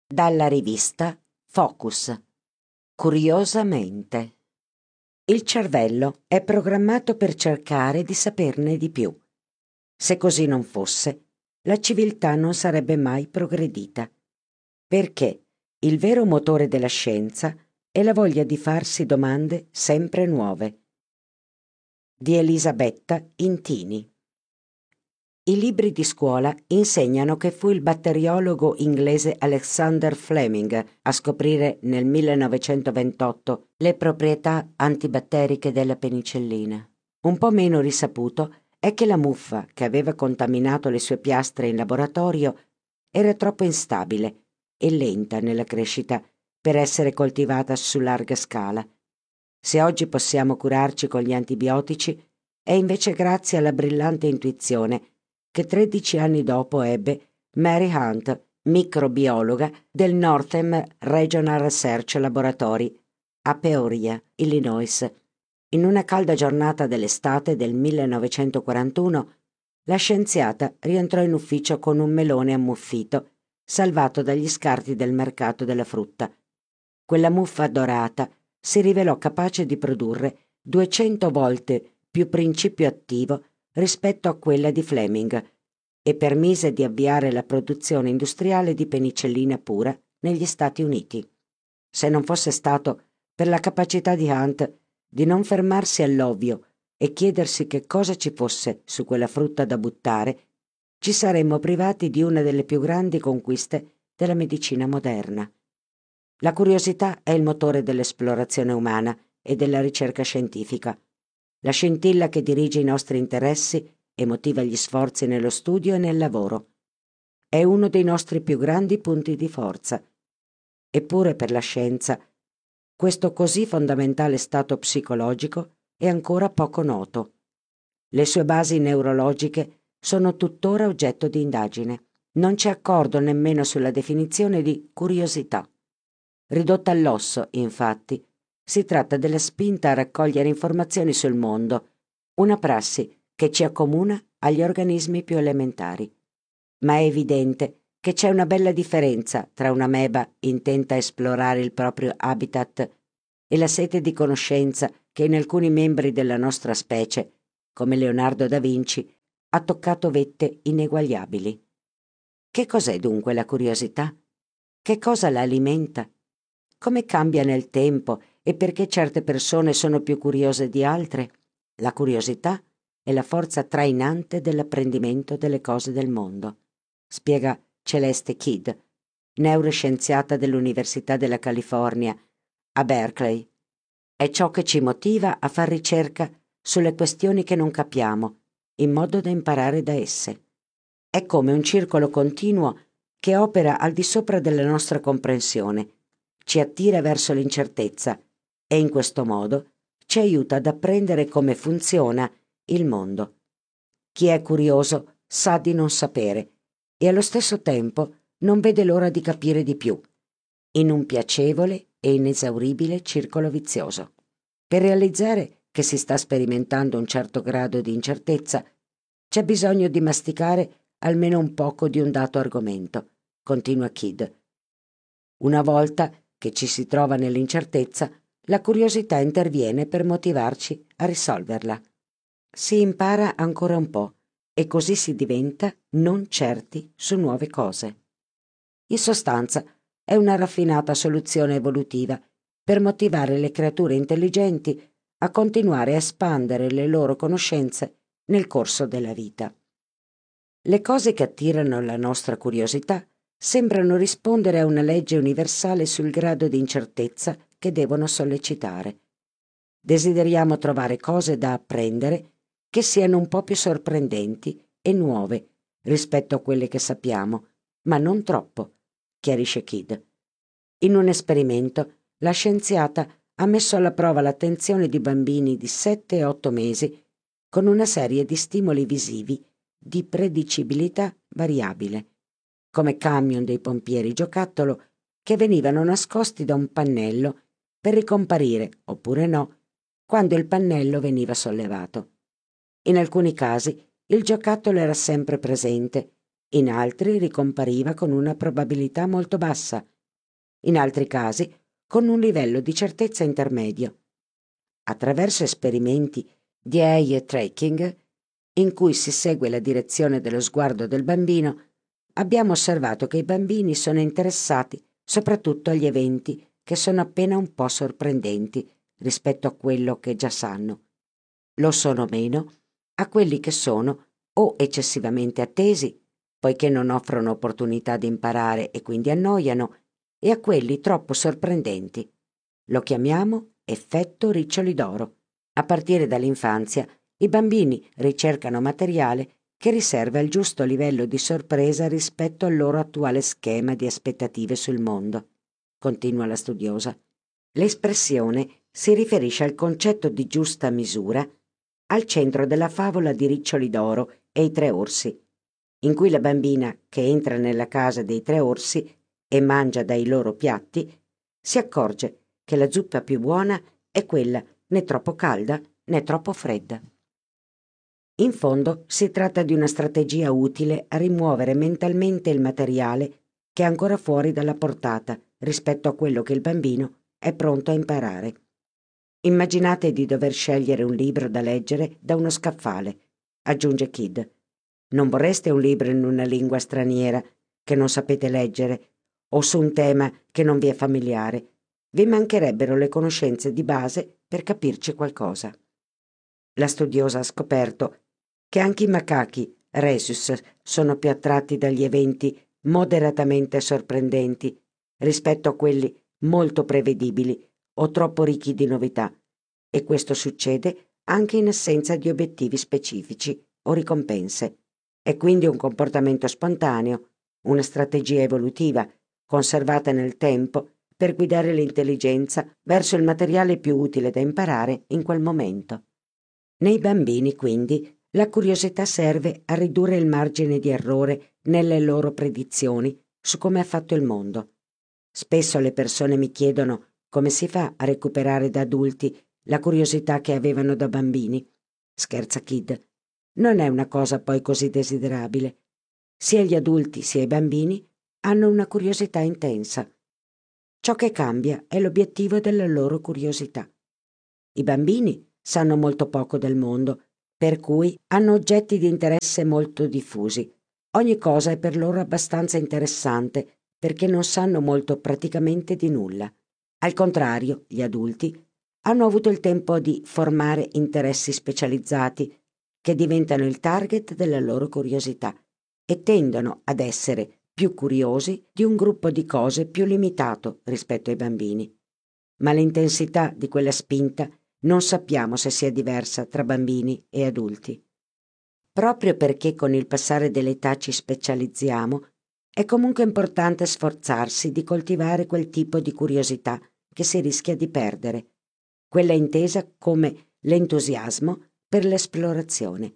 Dalla rivista Focus. Curiosamente. Il cervello è programmato per cercare di saperne di più. Se così non fosse, la civiltà non sarebbe mai progredita. Perché il vero motore della scienza è la voglia di farsi domande sempre nuove. Di Elisabetta Intini. I libri di scuola insegnano che fu il batteriologo inglese Alexander Fleming a scoprire nel 1928 le proprietà antibatteriche della penicillina. Un po' meno risaputo è che la muffa che aveva contaminato le sue piastre in laboratorio era troppo instabile e lenta nella crescita per essere coltivata su larga scala. Se oggi possiamo curarci con gli antibiotici, è invece grazie alla brillante intuizione che 13 anni dopo ebbe Mary Hunt, microbiologa del Northern Regional Research Laboratory a Peoria, Illinois. In una calda giornata dell'estate del 1941, la scienziata rientrò in ufficio con un melone ammuffito, salvato dagli scarti del mercato della frutta. Quella muffa dorata si rivelò capace di produrre 200 volte più principio attivo rispetto a quella di Fleming e permise di avviare la produzione industriale di penicillina pura negli Stati Uniti. Se non fosse stato per la capacità di Hunt di non fermarsi all'ovvio e chiedersi che cosa ci fosse su quella frutta da buttare, ci saremmo privati di una delle più grandi conquiste della medicina moderna. La curiosità è il motore dell'esplorazione umana e della ricerca scientifica, la scintilla che dirige i nostri interessi e motiva gli sforzi nello studio e nel lavoro. È uno dei nostri più grandi punti di forza. Eppure per la scienza, questo così fondamentale stato psicologico è ancora poco noto. Le sue basi neurologiche sono tuttora oggetto di indagine. Non c'è accordo nemmeno sulla definizione di curiosità. Ridotta all'osso, infatti, si tratta della spinta a raccogliere informazioni sul mondo, una prassi che ci accomuna agli organismi più elementari. Ma è evidente che c'è una bella differenza tra un'ameba intenta a esplorare il proprio habitat e la sete di conoscenza che in alcuni membri della nostra specie, come Leonardo da Vinci, ha toccato vette ineguagliabili. Che cos'è dunque la curiosità? Che cosa la alimenta? Come cambia nel tempo e perché certe persone sono più curiose di altre? La curiosità è la forza trainante dell'apprendimento delle cose del mondo, spiega Celeste Kidd, neuroscienziata dell'Università della California a Berkeley. È ciò che ci motiva a far ricerca sulle questioni che non capiamo, in modo da imparare da esse. È come un circolo continuo che opera al di sopra della nostra comprensione, ci attira verso l'incertezza e in questo modo ci aiuta ad apprendere come funziona il mondo. Chi è curioso sa di non sapere e allo stesso tempo non vede l'ora di capire di più, in un piacevole e inesauribile circolo vizioso. Per realizzare che si sta sperimentando un certo grado di incertezza, c'è bisogno di masticare almeno un poco di un dato argomento, continua Kidd. Una volta che ci si trova nell'incertezza, la curiosità interviene per motivarci a risolverla. Si impara ancora un po' e così si diventa non certi su nuove cose. In sostanza, è una raffinata soluzione evolutiva per motivare le creature intelligenti a continuare a espandere le loro conoscenze nel corso della vita. Le cose che attirano la nostra curiosità sembrano rispondere a una legge universale sul grado di incertezza che devono sollecitare. Desideriamo trovare cose da apprendere che siano un po' più sorprendenti e nuove rispetto a quelle che sappiamo, ma non troppo, chiarisce Kidd. In un esperimento, la scienziata ha messo alla prova l'attenzione di bambini di 7 e 8 mesi con una serie di stimoli visivi di predicibilità variabile, come camion dei pompieri giocattolo che venivano nascosti da un pannello per ricomparire, oppure no, quando il pannello veniva sollevato. In alcuni casi il giocattolo era sempre presente, in altri ricompariva con una probabilità molto bassa in altri casi con un livello di certezza intermedio. Attraverso esperimenti di eye tracking, in cui si segue la direzione dello sguardo del bambino, abbiamo osservato che i bambini sono interessati soprattutto agli eventi che sono appena un po' sorprendenti rispetto a quello che già sanno. Lo sono meno a quelli che sono o eccessivamente attesi, poiché non offrono opportunità di imparare e quindi annoiano, e a quelli troppo sorprendenti. Lo chiamiamo effetto riccioli d'oro. A partire dall'infanzia, i bambini ricercano materiale che riserva il giusto livello di sorpresa rispetto al loro attuale schema di aspettative sul mondo. Continua la studiosa. L'espressione si riferisce al concetto di giusta misura al centro della favola di Riccioli d'oro e i tre orsi, in cui la bambina che entra nella casa dei tre orsi e mangia dai loro piatti si accorge che la zuppa più buona è quella né troppo calda né troppo fredda. In fondo si tratta di una strategia utile a rimuovere mentalmente il materiale che è ancora fuori dalla portata rispetto a quello che il bambino è pronto a imparare. Immaginate di dover scegliere un libro da leggere da uno scaffale, aggiunge Kidd. Non vorreste un libro in una lingua straniera che non sapete leggere o su un tema che non vi è familiare. Vi mancherebbero le conoscenze di base per capirci qualcosa. La studiosa ha scoperto che anche i macachi rhesus sono più attratti dagli eventi moderatamente sorprendenti rispetto a quelli molto prevedibili o troppo ricchi di novità, e questo succede anche in assenza di obiettivi specifici o ricompense. È quindi un comportamento spontaneo, una strategia evolutiva, conservata nel tempo per guidare l'intelligenza verso il materiale più utile da imparare in quel momento. Nei bambini, quindi, la curiosità serve a ridurre il margine di errore nelle loro predizioni su come è fatto il mondo. Spesso le persone mi chiedono come si fa a recuperare da adulti la curiosità che avevano da bambini. Scherza Kidd. Non è una cosa poi così desiderabile. Sia gli adulti sia i bambini hanno una curiosità intensa. Ciò che cambia è l'obiettivo della loro curiosità. I bambini sanno molto poco del mondo, per cui hanno oggetti di interesse molto diffusi. Ogni cosa è per loro abbastanza interessante perché non sanno molto praticamente di nulla. Al contrario, gli adulti hanno avuto il tempo di formare interessi specializzati che diventano il target della loro curiosità e tendono ad essere più curiosi di un gruppo di cose più limitato rispetto ai bambini. Ma l'intensità di quella spinta non sappiamo se sia diversa tra bambini e adulti. Proprio perché con il passare dell'età ci specializziamo, è comunque importante sforzarsi di coltivare quel tipo di curiosità che si rischia di perdere, quella intesa come l'entusiasmo per l'esplorazione.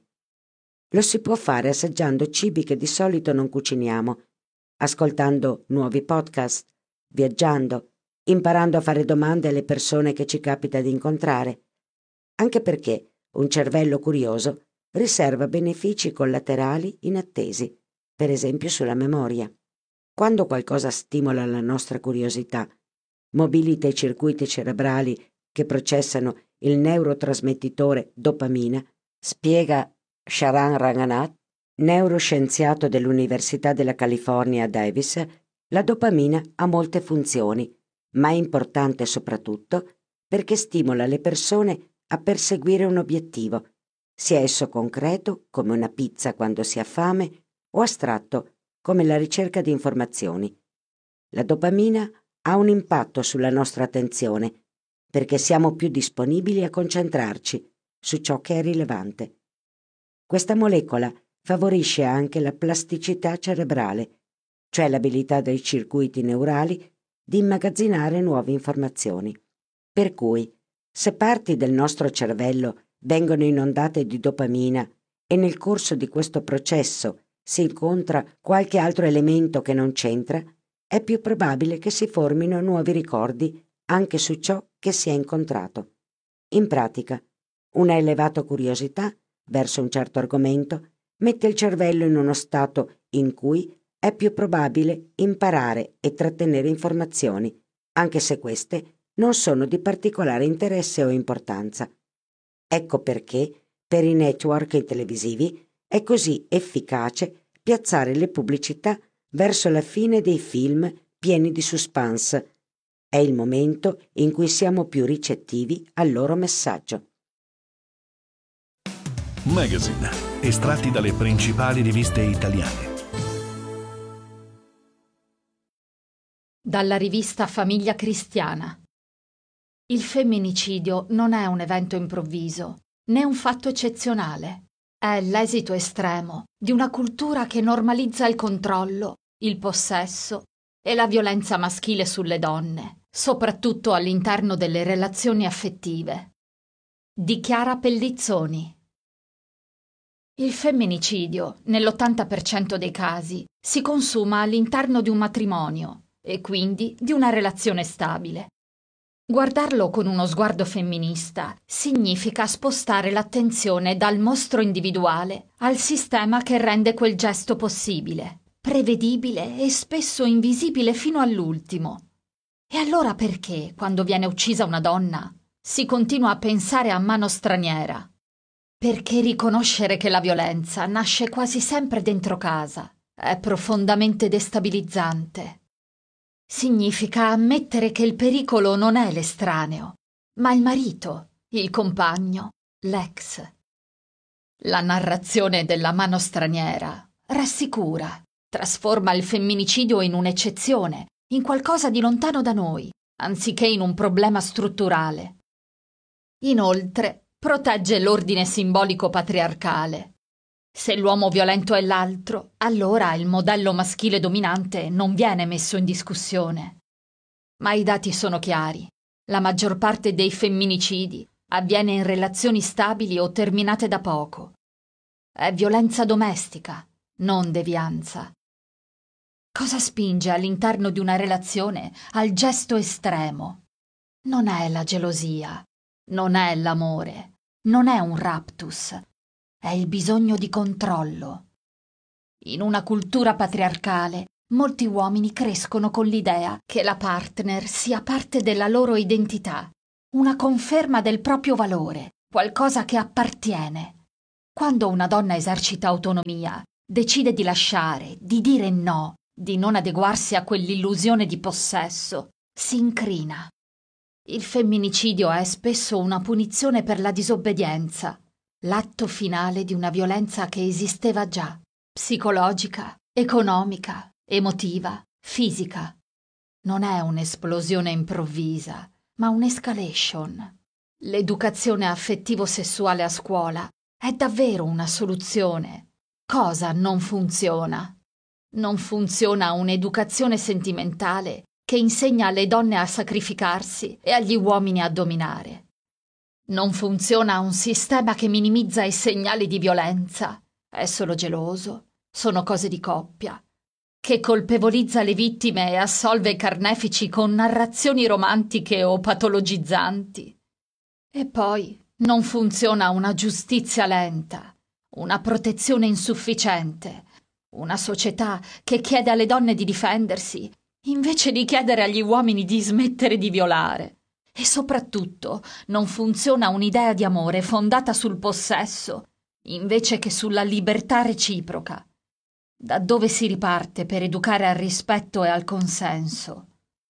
Lo si può fare assaggiando cibi che di solito non cuciniamo, ascoltando nuovi podcast, viaggiando, imparando a fare domande alle persone che ci capita di incontrare, anche perché un cervello curioso riserva benefici collaterali inattesi, per esempio sulla memoria. Quando qualcosa stimola la nostra curiosità, mobilita i circuiti cerebrali che processano il neurotrasmettitore dopamina, spiega Sharan Ranganath, neuroscienziato dell'Università della California a Davis. La dopamina ha molte funzioni, ma è importante soprattutto perché stimola le persone a perseguire un obiettivo, sia esso concreto, come una pizza quando si ha fame, o astratto, come la ricerca di informazioni. La dopamina ha un impatto sulla nostra attenzione, perché siamo più disponibili a concentrarci su ciò che è rilevante. Questa molecola favorisce anche la plasticità cerebrale, cioè l'abilità dei circuiti neurali di immagazzinare nuove informazioni. Per cui, se parti del nostro cervello vengono inondate di dopamina e nel corso di questo processo si incontra qualche altro elemento che non c'entra, è più probabile che si formino nuovi ricordi anche su ciò che si è incontrato. In pratica, una elevata curiosità verso un certo argomento mette il cervello in uno stato in cui è più probabile imparare e trattenere informazioni, anche se queste non sono di particolare interesse o importanza. Ecco perché, per i network televisivi, è così efficace piazzare le pubblicità verso la fine dei film pieni di suspense. È il momento in cui siamo più ricettivi al loro messaggio. Magazine, estratti dalle principali riviste italiane. Dalla rivista Famiglia Cristiana. Il femminicidio non è un evento improvviso, né un fatto eccezionale. È l'esito estremo di una cultura che normalizza il controllo, il possesso e la violenza maschile sulle donne, soprattutto all'interno delle relazioni affettive. Di Chiara Pellizzoni. Il femminicidio, nell'80% dei casi, si consuma all'interno di un matrimonio e quindi di una relazione stabile. Guardarlo con uno sguardo femminista significa spostare l'attenzione dal mostro individuale al sistema che rende quel gesto possibile, prevedibile e spesso invisibile fino all'ultimo. E allora perché, quando viene uccisa una donna, si continua a pensare a mano straniera? Perché riconoscere che la violenza nasce quasi sempre dentro casa è profondamente destabilizzante. Significa ammettere che il pericolo non è l'estraneo, ma il marito, il compagno, l'ex. La narrazione della mano straniera rassicura, trasforma il femminicidio in un'eccezione, in qualcosa di lontano da noi, anziché in un problema strutturale. Inoltre, protegge l'ordine simbolico patriarcale. Se l'uomo violento è l'altro, allora il modello maschile dominante non viene messo in discussione. Ma i dati sono chiari. La maggior parte dei femminicidi avviene in relazioni stabili o terminate da poco. È violenza domestica, non devianza. Cosa spinge all'interno di una relazione al gesto estremo? Non è la gelosia, non è l'amore. Non è un raptus, è il bisogno di controllo. In una cultura patriarcale, molti uomini crescono con l'idea che la partner sia parte della loro identità, una conferma del proprio valore, qualcosa che appartiene. Quando una donna esercita autonomia, decide di lasciare, di dire no, di non adeguarsi a quell'illusione di possesso, si incrina. Il femminicidio è spesso una punizione per la disobbedienza, l'atto finale di una violenza che esisteva già, psicologica, economica, emotiva, fisica. Non è un'esplosione improvvisa, ma un'escalation. L'educazione affettivo-sessuale a scuola è davvero una soluzione. Cosa non funziona? Non funziona un'educazione sentimentale che insegna alle donne a sacrificarsi e agli uomini a dominare. Non funziona un sistema che minimizza i segnali di violenza, è solo geloso, sono cose di coppia, che colpevolizza le vittime e assolve i carnefici con narrazioni romantiche o patologizzanti. E poi non funziona una giustizia lenta, una protezione insufficiente, una società che chiede alle donne di difendersi invece di chiedere agli uomini di smettere di violare. E soprattutto non funziona un'idea di amore fondata sul possesso, invece che sulla libertà reciproca. Da dove si riparte per educare al rispetto e al consenso?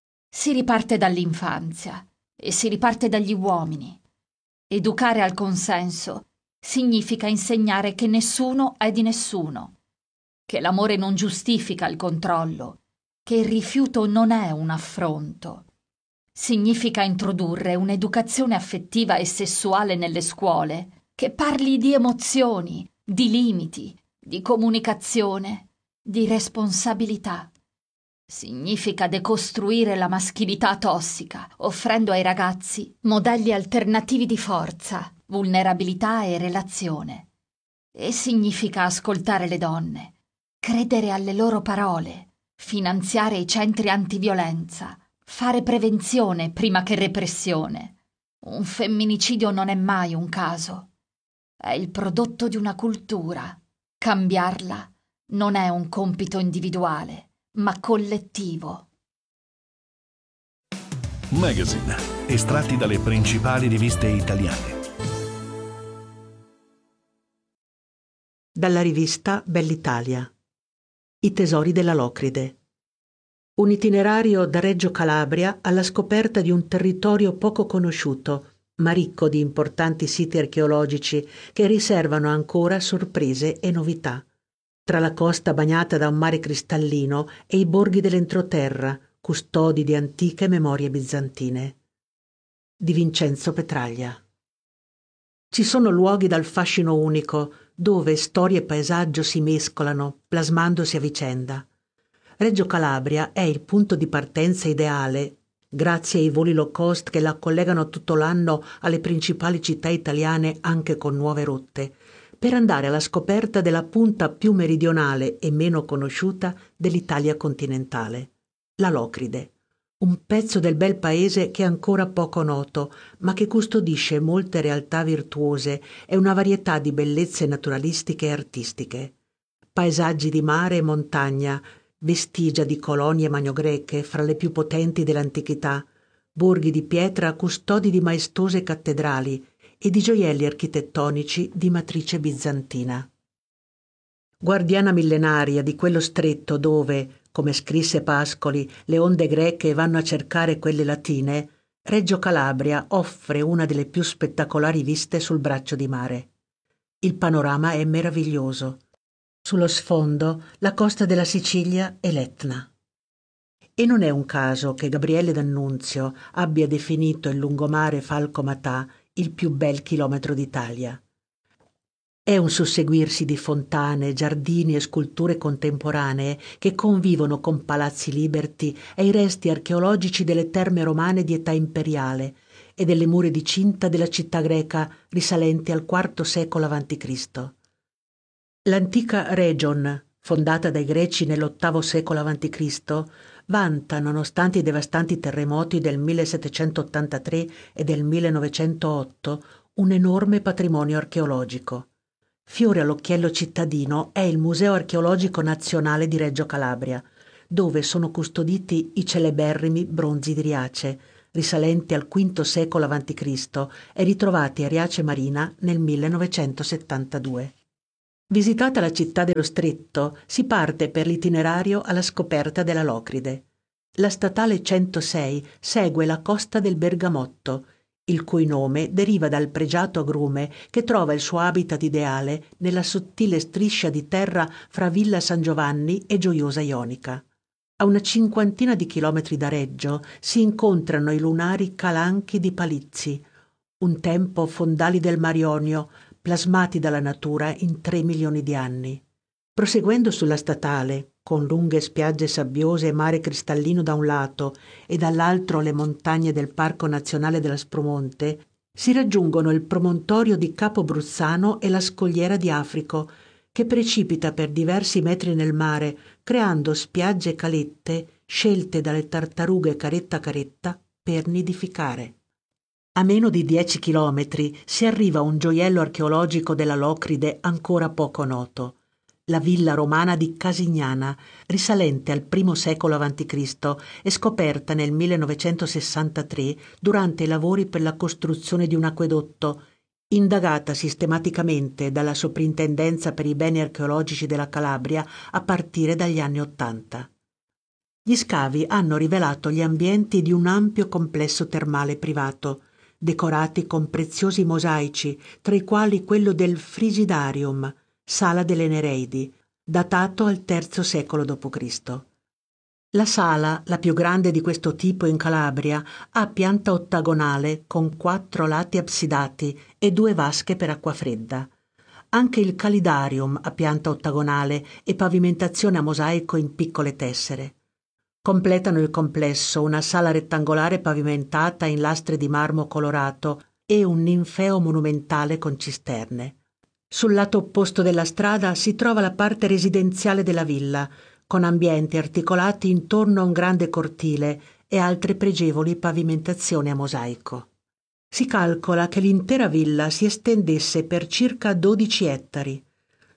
Si riparte dall'infanzia e si riparte dagli uomini. Educare al consenso significa insegnare che nessuno è di nessuno, che l'amore non giustifica il controllo, che il rifiuto non è un affronto. Significa introdurre un'educazione affettiva e sessuale nelle scuole che parli di emozioni, di limiti, di comunicazione, di responsabilità. Significa decostruire la maschilità tossica, offrendo ai ragazzi modelli alternativi di forza, vulnerabilità e relazione. E significa ascoltare le donne, credere alle loro parole, finanziare i centri antiviolenza, fare prevenzione prima che repressione. Un femminicidio non è mai un caso. È il prodotto di una cultura. Cambiarla non è un compito individuale, ma collettivo. Magazine, estratti dalle principali riviste italiane. Dalla rivista Bell'Italia. I tesori della Locride. Un itinerario da Reggio Calabria alla scoperta di un territorio poco conosciuto, ma ricco di importanti siti archeologici che riservano ancora sorprese e novità. Tra la costa bagnata da un mare cristallino e i borghi dell'entroterra, custodi di antiche memorie bizantine. Di Vincenzo Petraglia. Ci sono luoghi dal fascino unico, dove storia e paesaggio si mescolano, plasmandosi a vicenda. Reggio Calabria è il punto di partenza ideale, grazie ai voli low cost che la collegano tutto l'anno alle principali città italiane anche con nuove rotte, per andare alla scoperta della punta più meridionale e meno conosciuta dell'Italia continentale, la Locride, un pezzo del bel paese che è ancora poco noto, ma che custodisce molte realtà virtuose e una varietà di bellezze naturalistiche e artistiche. Paesaggi di mare e montagna, vestigia di colonie magno-greche fra le più potenti dell'antichità, borghi di pietra custodi di maestose cattedrali e di gioielli architettonici di matrice bizantina. Guardiana millenaria di quello stretto dove, come scrisse Pascoli, le onde greche vanno a cercare quelle latine, Reggio Calabria offre una delle più spettacolari viste sul braccio di mare. Il panorama è meraviglioso. Sullo sfondo la costa della Sicilia e l'Etna. E non è un caso che Gabriele D'Annunzio abbia definito il lungomare Falco Matà il più bel chilometro d'Italia. È un susseguirsi di fontane, giardini e sculture contemporanee che convivono con palazzi liberti e i resti archeologici delle terme romane di età imperiale e delle mura di cinta della città greca risalenti al IV secolo a.C. L'antica Region, fondata dai Greci nell'VIII secolo a.C., vanta, nonostante i devastanti terremoti del 1783 e del 1908, un enorme patrimonio archeologico. Fiore all'occhiello cittadino è il Museo Archeologico Nazionale di Reggio Calabria, dove sono custoditi i celeberrimi bronzi di Riace, risalenti al V secolo a.C. e ritrovati a Riace Marina nel 1972. Visitata la città dello Stretto, si parte per l'itinerario alla scoperta della Locride. La statale 106 segue la costa del Bergamotto, il cui nome deriva dal pregiato agrume che trova il suo habitat ideale nella sottile striscia di terra fra Villa San Giovanni e Gioiosa Ionica. A una cinquantina di chilometri da Reggio si incontrano i lunari calanchi di Palizzi, un tempo fondali del Mar Ionio, plasmati dalla natura in 3 milioni di anni. Proseguendo sulla statale, con lunghe spiagge sabbiose e mare cristallino da un lato e dall'altro le montagne del Parco Nazionale dell'Aspromonte, si raggiungono il promontorio di Capo Bruzzano e la scogliera di Africo, che precipita per diversi metri nel mare, creando spiagge e calette scelte dalle tartarughe caretta a caretta per nidificare. A meno di 10 chilometri si arriva a un gioiello archeologico della Locride ancora poco noto, la villa romana di Casignana, risalente al I secolo a.C. e scoperta nel 1963 durante i lavori per la costruzione di un acquedotto, indagata sistematicamente dalla Soprintendenza per i beni archeologici della Calabria a partire dagli anni '80. Gli scavi hanno rivelato gli ambienti di un ampio complesso termale privato, decorati con preziosi mosaici, tra i quali quello del Frigidarium, sala delle Nereidi, datato al III secolo d.C. La sala, la più grande di questo tipo in Calabria, ha pianta ottagonale con 4 lati absidati e 2 vasche per acqua fredda. Anche il Calidarium ha pianta ottagonale e pavimentazione a mosaico in piccole tessere. Completano il complesso una sala rettangolare pavimentata in lastre di marmo colorato e un ninfeo monumentale con cisterne. Sul lato opposto della strada si trova la parte residenziale della villa, con ambienti articolati intorno a un grande cortile e altre pregevoli pavimentazioni a mosaico. Si calcola che l'intera villa si estendesse per circa 12 ettari.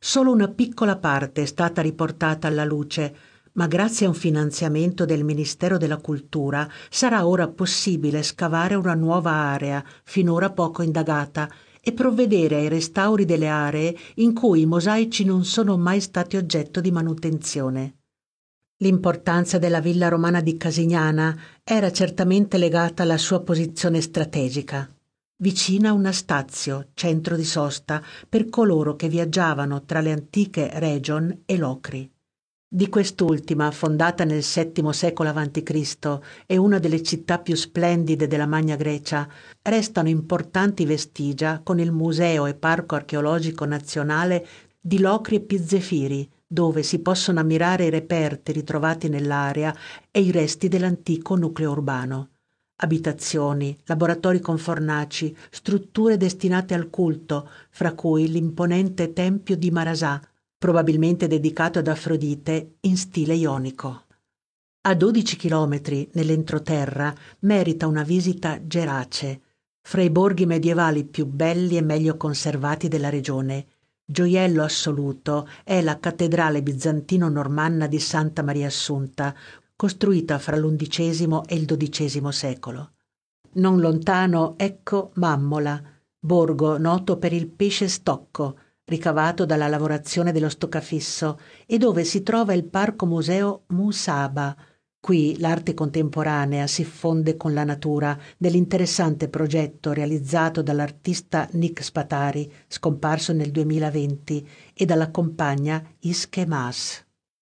Solo una piccola parte è stata riportata alla luce, ma grazie a un finanziamento del Ministero della Cultura sarà ora possibile scavare una nuova area, finora poco indagata, e provvedere ai restauri delle aree in cui i mosaici non sono mai stati oggetto di manutenzione. L'importanza della villa romana di Casignana era certamente legata alla sua posizione strategica, vicina a una stazio, centro di sosta per coloro che viaggiavano tra le antiche region e Locri. Di quest'ultima, fondata nel VII secolo a.C. e una delle città più splendide della Magna Grecia, restano importanti vestigia con il Museo e Parco Archeologico Nazionale di Locri e Pizzefiri, dove si possono ammirare i reperti ritrovati nell'area e i resti dell'antico nucleo urbano. Abitazioni, laboratori con fornaci, strutture destinate al culto, fra cui l'imponente tempio di Marasà, probabilmente dedicato ad Afrodite in stile ionico. A 12 chilometri nell'entroterra merita una visita Gerace, fra i borghi medievali più belli e meglio conservati della regione. Gioiello assoluto è la cattedrale bizantino-normanna di Santa Maria Assunta, costruita fra l'XI e il XII secolo. Non lontano, ecco Mammola, borgo noto per il pesce stocco, ricavato dalla lavorazione dello stoccafisso, e dove si trova il parco museo Musaba. Qui l'arte contemporanea si fonde con la natura nell'interessante progetto realizzato dall'artista Nick Spatari, scomparso nel 2020, e dalla compagna Iske Maas.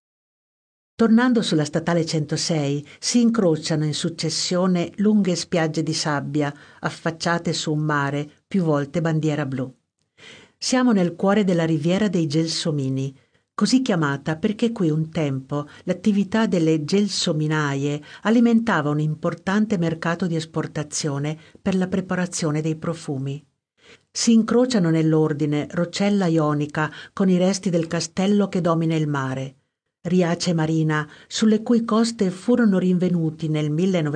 Tornando sulla statale 106 si incrociano in successione lunghe spiagge di sabbia affacciate su un mare più volte bandiera blu. Siamo nel cuore della riviera dei Gelsomini, così chiamata perché qui un tempo l'attività delle gelsominaie alimentava un importante mercato di esportazione per la preparazione dei profumi. Si incrociano nell'ordine Rocella Ionica con i resti del castello che domina il mare, Riace Marina, sulle cui coste furono rinvenuti nel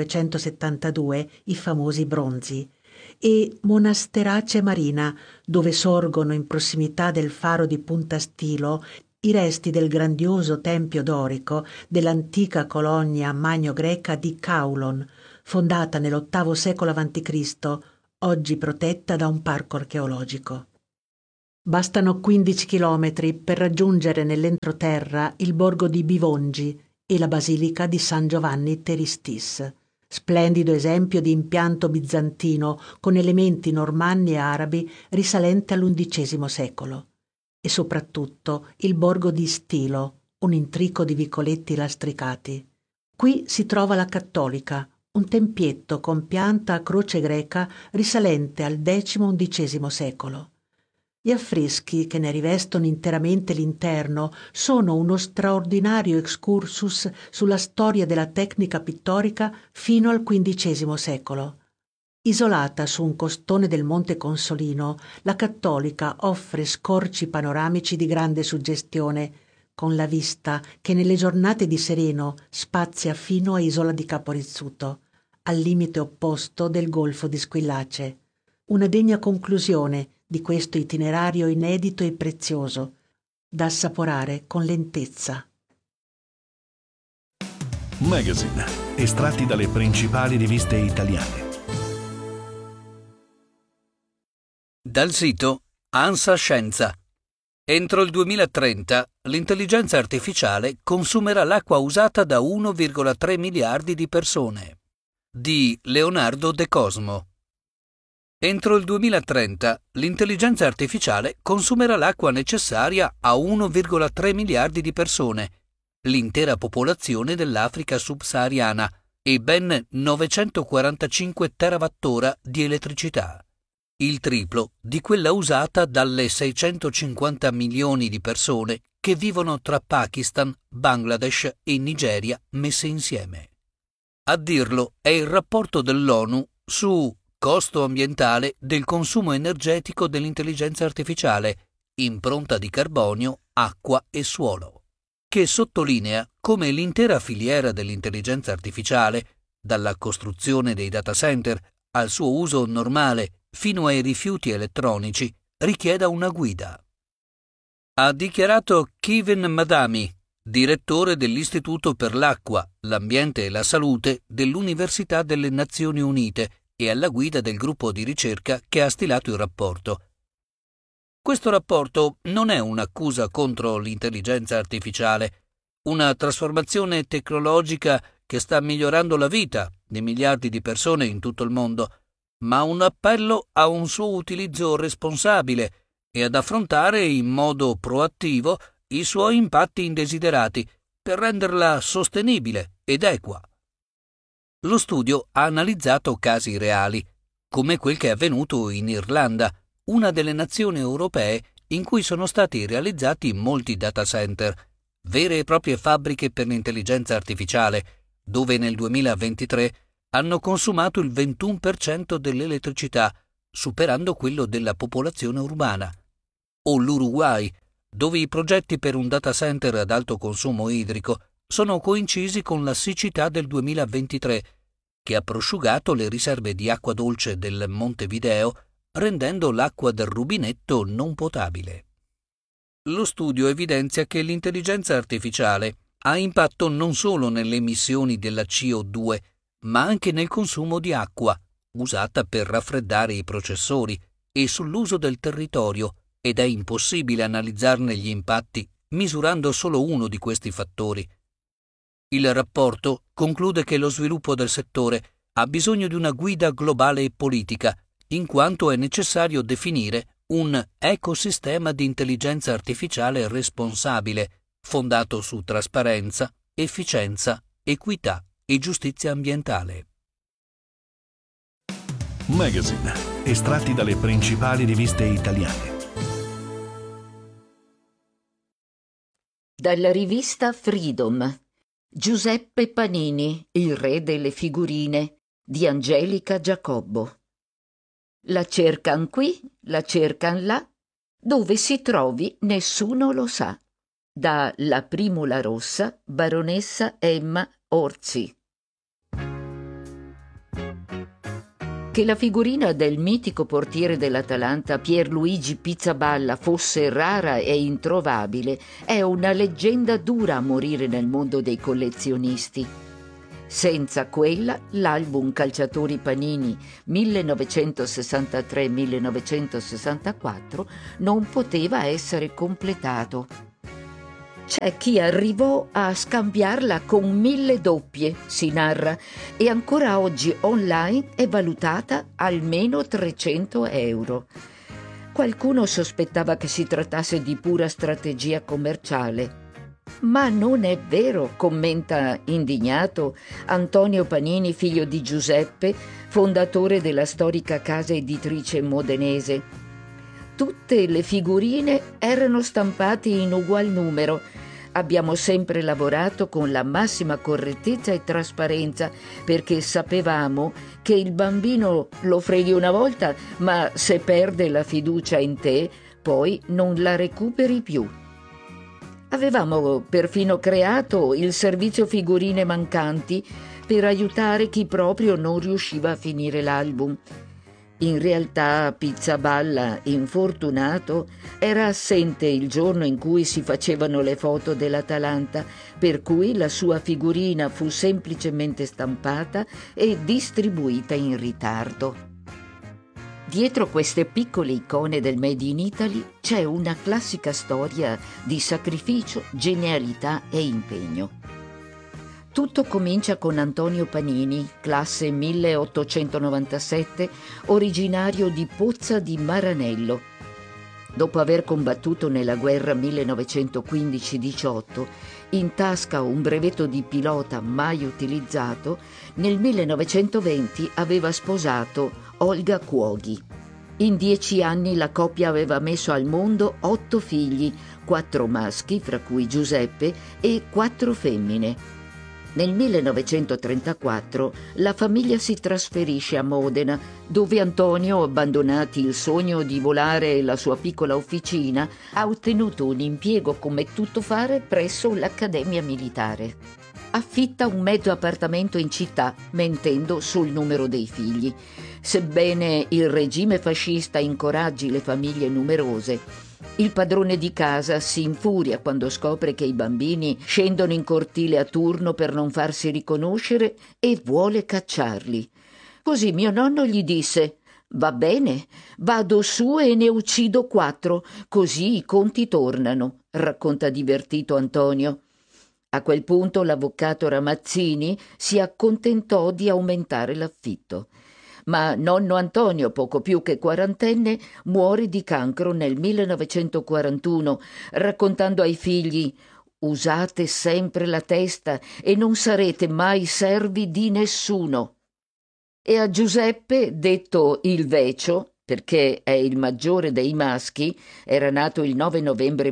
1972 i famosi bronzi, e Monasterace Marina, dove sorgono in prossimità del faro di Punta Stilo i resti del grandioso tempio dorico dell'antica colonia magno-greca di Caulon, fondata nell'VIII secolo a.C., oggi protetta da un parco archeologico. Bastano 15 chilometri per raggiungere nell'entroterra il borgo di Bivongi e la basilica di San Giovanni Teristis, splendido esempio di impianto bizantino con elementi normanni e arabi risalente all'XI secolo. E soprattutto il borgo di Stilo, un intrico di vicoletti lastricati. Qui si trova la Cattolica, un tempietto con pianta a croce greca risalente al X-XI secolo. Gli affreschi che ne rivestono interamente l'interno sono uno straordinario excursus sulla storia della tecnica pittorica fino al XV secolo. Isolata su un costone del Monte Consolino, la Cattolica offre scorci panoramici di grande suggestione, con la vista che nelle giornate di sereno spazia fino a Isola di Capo Rizzuto, al limite opposto del Golfo di Squillace. Una degna conclusione di questo itinerario inedito e prezioso, da assaporare con lentezza. Magazine, estratti dalle principali riviste italiane. Dal sito ANSA Scienza. Entro il 2030 l'intelligenza artificiale consumerà l'acqua usata da 1,3 miliardi di persone. Di Leonardo De Cosmo. Entro il 2030 l'intelligenza artificiale consumerà l'acqua necessaria a 1,3 miliardi di persone, l'intera popolazione dell'Africa subsahariana e ben 945 terawattora di elettricità, il triplo di quella usata dalle 650 milioni di persone che vivono tra Pakistan, Bangladesh e Nigeria messe insieme. A dirlo è il rapporto dell'ONU su costo ambientale del consumo energetico dell'intelligenza artificiale, impronta di carbonio, acqua e suolo, che sottolinea come l'intera filiera dell'intelligenza artificiale, dalla costruzione dei data center al suo uso normale fino ai rifiuti elettronici, richieda una guida. Ha dichiarato Kevin Madami, direttore dell'Istituto per l'Acqua, l'Ambiente e la Salute dell'Università delle Nazioni Unite e alla guida del gruppo di ricerca che ha stilato il rapporto. Questo rapporto non è un'accusa contro l'intelligenza artificiale, una trasformazione tecnologica che sta migliorando la vita di miliardi di persone in tutto il mondo, ma un appello a un suo utilizzo responsabile e ad affrontare in modo proattivo i suoi impatti indesiderati per renderla sostenibile ed equa. Lo studio ha analizzato casi reali, come quel che è avvenuto in Irlanda, una delle nazioni europee in cui sono stati realizzati molti data center, vere e proprie fabbriche per l'intelligenza artificiale, dove nel 2023 hanno consumato il 21% dell'elettricità, superando quello della popolazione urbana. O l'Uruguay, dove i progetti per un data center ad alto consumo idrico sono coincisi con la siccità del 2023, che ha prosciugato le riserve di acqua dolce del Montevideo, rendendo l'acqua del rubinetto non potabile. Lo studio evidenzia che l'intelligenza artificiale ha impatto non solo nelle emissioni della CO2, ma anche nel consumo di acqua, usata per raffreddare i processori, e sull'uso del territorio, ed è impossibile analizzarne gli impatti misurando solo uno di questi fattori. Il rapporto conclude che lo sviluppo del settore ha bisogno di una guida globale e politica, in quanto è necessario definire un ecosistema di intelligenza artificiale responsabile, fondato su trasparenza, efficienza, equità e giustizia ambientale. Magazine, estratti dalle principali riviste italiane. Dalla rivista Freedom, Giuseppe Panini, il re delle figurine, di Angelica Giacobbo. La cercan qui, la cercan là, dove si trovi nessuno lo sa. Da La Primula Rossa, baronessa Emma Orzi. Che la figurina del mitico portiere dell'Atalanta Pierluigi Pizzaballa fosse rara e introvabile è una leggenda dura a morire nel mondo dei collezionisti. Senza quella, l'album Calciatori Panini 1963-1964 non poteva essere completato. C'è chi arrivò a scambiarla con 1000 doppie, si narra, e ancora oggi online è valutata almeno 300 euro. Qualcuno sospettava che si trattasse di pura strategia commerciale. Ma non è vero, commenta indignato Antonio Panini, figlio di Giuseppe, fondatore della storica casa editrice modenese. Tutte le figurine erano stampate in ugual numero. Abbiamo sempre lavorato con la massima correttezza e trasparenza perché sapevamo che il bambino lo freghi una volta, ma se perde la fiducia in te, poi non la recuperi più. Avevamo perfino creato il servizio figurine mancanti per aiutare chi proprio non riusciva a finire l'album. In realtà Pizzaballa, infortunato, era assente il giorno in cui si facevano le foto dell'Atalanta, per cui la sua figurina fu semplicemente stampata e distribuita in ritardo. Dietro queste piccole icone del Made in Italy c'è una classica storia di sacrificio, genialità e impegno. Tutto comincia con Antonio Panini, classe 1897, originario di Pozza di Maranello. Dopo aver combattuto nella guerra 1915-18, in tasca un brevetto di pilota mai utilizzato, nel 1920 aveva sposato Olga Cuoghi. In 10 anni la coppia aveva messo al mondo 8 figli, 4 maschi, fra cui Giuseppe, e 4 femmine. Nel 1934 la famiglia si trasferisce a Modena, dove Antonio, abbandonati il sogno di volare e la sua piccola officina, ha ottenuto un impiego come tuttofare presso l'Accademia Militare. Affitta un mezzo appartamento in città, mentendo sul numero dei figli. Sebbene il regime fascista incoraggi le famiglie numerose, Il padrone di casa si infuria quando scopre che i bambini scendono in cortile a turno per non farsi riconoscere e vuole cacciarli. Così mio nonno gli disse: «Va bene, vado su e ne uccido 4, così i conti tornano», racconta divertito Antonio. A quel punto l'avvocato Ramazzini si accontentò di aumentare l'affitto. Ma nonno Antonio, poco più che quarantenne, muore di cancro nel 1941, raccontando ai figli: «Usate sempre la testa e non sarete mai servi di nessuno». E a Giuseppe, detto il Vecio, perché è il maggiore dei maschi, era nato il 9 novembre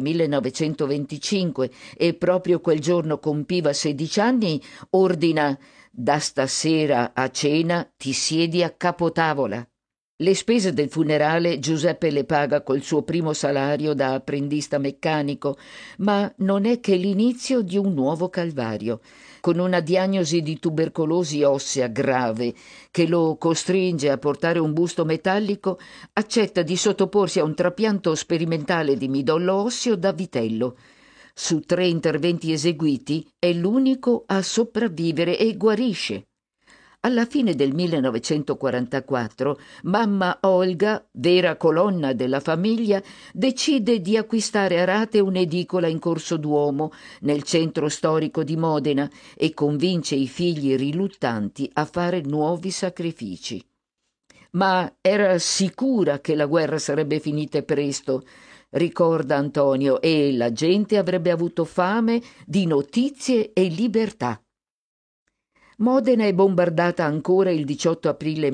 1925 e proprio quel giorno compiva 16 anni, ordina: «Da stasera a cena ti siedi a capotavola». Le spese del funerale Giuseppe le paga col suo primo salario da apprendista meccanico, ma non è che l'inizio di un nuovo calvario. Con una diagnosi di tubercolosi ossea grave che lo costringe a portare un busto metallico, accetta di sottoporsi a un trapianto sperimentale di midollo osseo da vitello. Su 3 interventi eseguiti è l'unico a sopravvivere e guarisce. Alla fine del 1944, mamma Olga, vera colonna della famiglia, decide di acquistare a rate un'edicola in Corso Duomo, nel centro storico di Modena, e convince i figli riluttanti a fare nuovi sacrifici. Ma era sicura che la guerra sarebbe finita presto, ricorda Antonio, e la gente avrebbe avuto fame di notizie e libertà. Modena è bombardata ancora il 18 aprile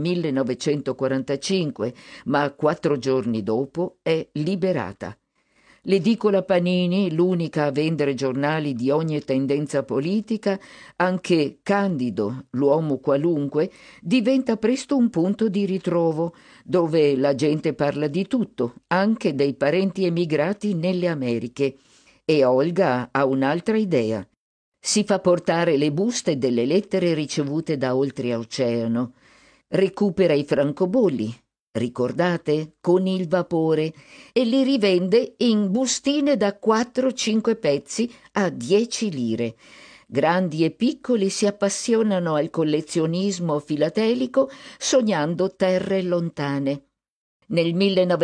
1945, ma 4 giorni dopo è liberata. L'edicola Panini, l'unica a vendere giornali di ogni tendenza politica, anche Candido, l'uomo qualunque, diventa presto un punto di ritrovo, dove la gente parla di tutto, anche dei parenti emigrati nelle Americhe. E Olga ha un'altra idea. Si fa portare le buste delle lettere ricevute da oltreoceano. Recupera i francobolli, ricordate? Con il vapore, e li rivende in bustine da 4-5 pezzi a 10 lire. Grandi e piccoli si appassionano al collezionismo filatelico sognando terre lontane. Nel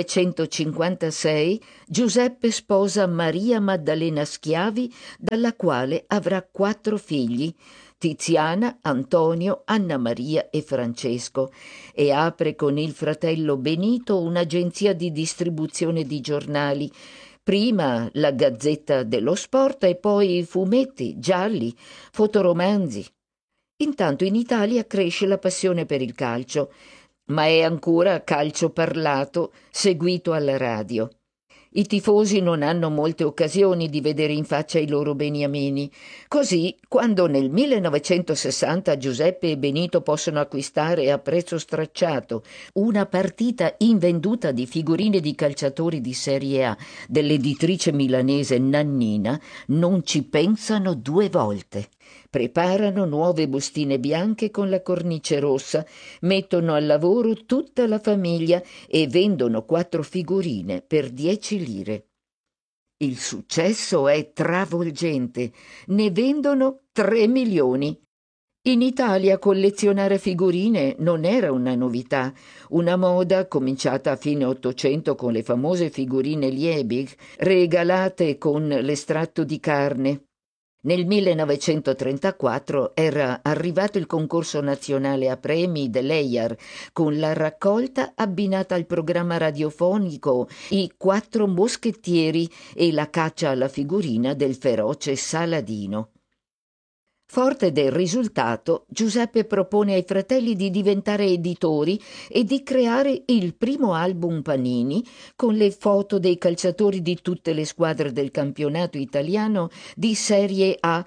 1956 Giuseppe sposa Maria Maddalena Schiavi, dalla quale avrà 4 figli, Tiziana, Antonio, Anna Maria e Francesco, e apre con il fratello Benito un'agenzia di distribuzione di giornali, prima la Gazzetta dello Sport e poi fumetti, gialli, fotoromanzi. Intanto in Italia cresce la passione per il calcio, ma è ancora calcio parlato, seguito alla radio. I tifosi non hanno molte occasioni di vedere in faccia i loro beniamini. Così, quando nel 1960 Giuseppe e Benito possono acquistare a prezzo stracciato una partita invenduta di figurine di calciatori di Serie A dell'editrice milanese Nannina, non ci pensano 2 volte. Preparano nuove bustine bianche con la cornice rossa, mettono al lavoro tutta la famiglia e vendono 4 figurine per 10 lire. Il successo è travolgente, ne vendono 3 milioni. In Italia collezionare figurine non era una novità, una moda cominciata a fine Ottocento con le famose figurine Liebig, regalate con l'estratto di carne. Nel 1934 era arrivato il concorso nazionale a premi dell'EIAR, con la raccolta abbinata al programma radiofonico I 4 moschettieri e la caccia alla figurina del feroce Saladino. Forte del risultato, Giuseppe propone ai fratelli di diventare editori e di creare il primo album Panini con le foto dei calciatori di tutte le squadre del campionato italiano di Serie A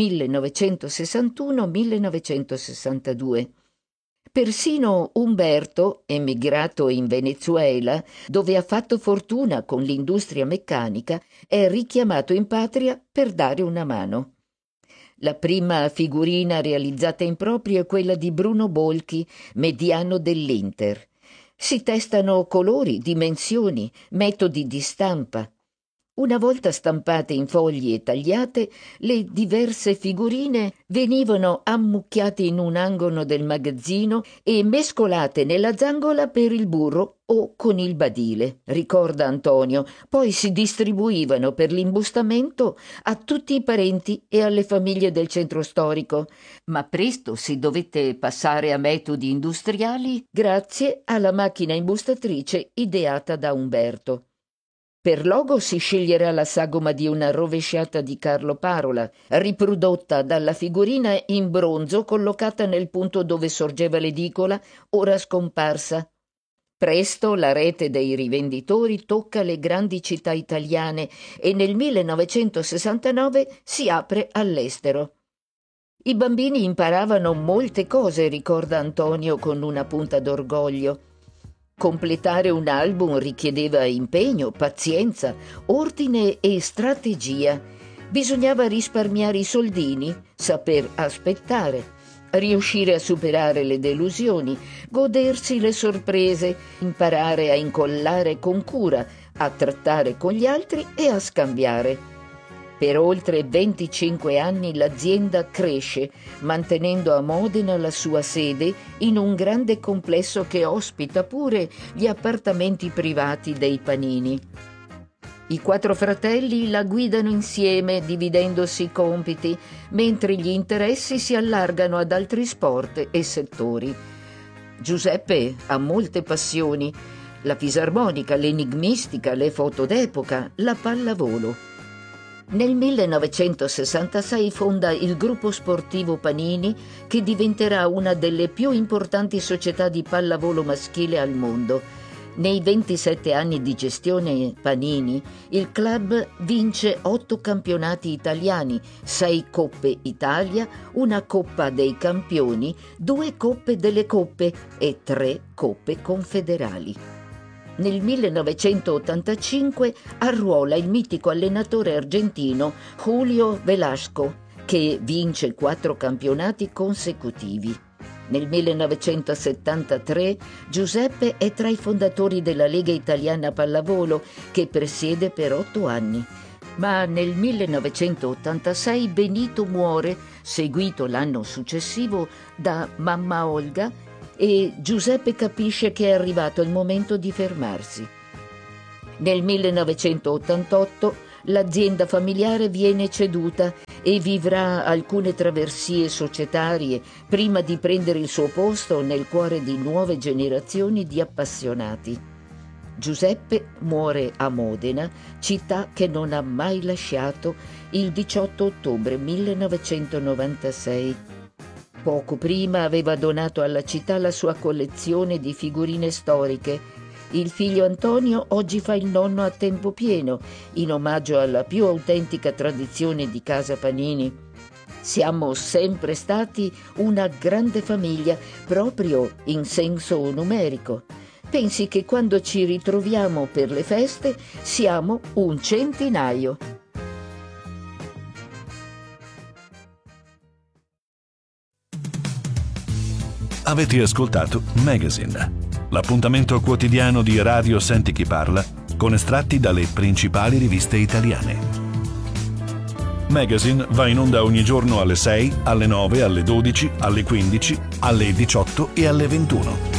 1961-1962. Persino Umberto, emigrato in Venezuela, dove ha fatto fortuna con l'industria meccanica, è richiamato in patria per dare una mano. La prima figurina realizzata in proprio è quella di Bruno Bolchi, mediano dell'Inter. Si testano colori, dimensioni, metodi di stampa. Una volta stampate in fogli e tagliate, le diverse figurine venivano ammucchiate in un angolo del magazzino e mescolate nella zangola per il burro o con il badile, ricorda Antonio. Poi si distribuivano per l'imbustamento a tutti i parenti e alle famiglie del centro storico. Ma presto si dovette passare a metodi industriali grazie alla macchina imbustatrice ideata da Umberto. Per logo si sceglierà la sagoma di una rovesciata di Carlo Parola, riprodotta dalla figurina in bronzo collocata nel punto dove sorgeva l'edicola, ora scomparsa. Presto la rete dei rivenditori tocca le grandi città italiane e nel 1969 si apre all'estero. I bambini imparavano molte cose, ricorda Antonio con una punta d'orgoglio. Completare un album richiedeva impegno, pazienza, ordine e strategia. Bisognava risparmiare i soldini, saper aspettare, riuscire a superare le delusioni, godersi le sorprese, imparare a incollare con cura, a trattare con gli altri e a scambiare. Per oltre 25 anni l'azienda cresce, mantenendo a Modena la sua sede in un grande complesso che ospita pure gli appartamenti privati dei Panini. I 4 fratelli la guidano insieme, dividendosi i compiti, mentre gli interessi si allargano ad altri sport e settori. Giuseppe ha molte passioni: la fisarmonica, l'enigmistica, le foto d'epoca, la pallavolo. Nel 1966 fonda il gruppo sportivo Panini, che diventerà una delle più importanti società di pallavolo maschile al mondo. Nei 27 anni di gestione Panini, il club vince 8 campionati italiani, 6 Coppe Italia, una Coppa dei Campioni, 2 Coppe delle Coppe e 3 Coppe Confederali. Nel 1985 arruola il mitico allenatore argentino Julio Velasco, che vince 4 campionati consecutivi. Nel 1973 Giuseppe è tra i fondatori della Lega Italiana Pallavolo, che presiede per 8 anni. Ma nel 1986 Benito muore, seguito l'anno successivo da mamma Olga, e Giuseppe capisce che è arrivato il momento di fermarsi. Nel 1988 l'azienda familiare viene ceduta e vivrà alcune traversie societarie prima di prendere il suo posto nel cuore di nuove generazioni di appassionati. Giuseppe muore a Modena, città che non ha mai lasciato, il 18 ottobre 1996. Poco prima aveva donato alla città la sua collezione di figurine storiche. Il figlio Antonio oggi fa il nonno a tempo pieno, in omaggio alla più autentica tradizione di Casa Panini. Siamo sempre stati una grande famiglia, proprio in senso numerico. Pensi che quando ci ritroviamo per le feste siamo un centinaio. Avete ascoltato Magazine, l'appuntamento quotidiano di Radio Senti Chi Parla con estratti dalle principali riviste italiane. Magazine va in onda ogni giorno alle 6, alle 9, alle 12, alle 15, alle 18 e alle 21.